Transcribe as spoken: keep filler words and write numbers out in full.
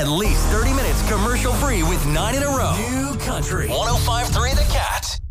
At least thirty minutes commercial-free with nine in a row. New country. one oh five point three The Cat.